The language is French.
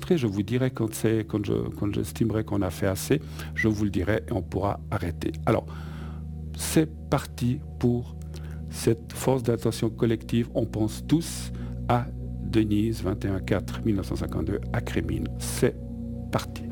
enregistrer, je vous dirai quand j'estimerai qu'on a fait assez, je vous le dirai et on pourra arrêter. Alors, c'est parti pour cette force d'attention collective. On pense tous à Denise, 21-4-1952, à Crémine. C'est parti.